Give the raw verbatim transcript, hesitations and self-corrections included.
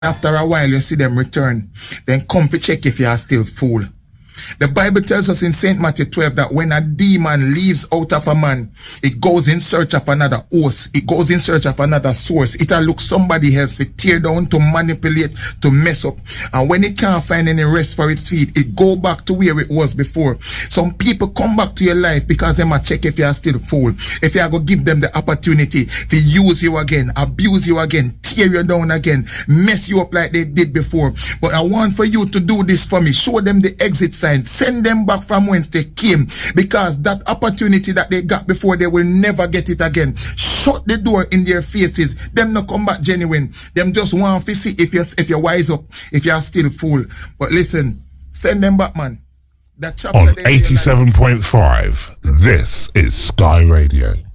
after a while you see them return, then come to check if you are still fool. The Bible tells us in Saint Matthew twelve that when a demon leaves out of a man, it goes in search of another host. It goes in search of another source. It'll look somebody else to tear down, to manipulate, to mess up. And when it can't find any rest for its feet, it go back to where it was before. Some people come back to your life because they might check if you are still full. If you are going to give them the opportunity to use you again, abuse you again, tear you down again, mess you up like they did before. But I want for you to do this for me. Show them the exit sign. Send them back from whence they came, because that opportunity that they got before, they will never get it again. Shut the door in their faces. Them not come back genuine. Them just want to see if you're, if you're wise up, if you're still fool. But listen, send them back, man. That chapter on eighty-seven point five, this is Sky Radio.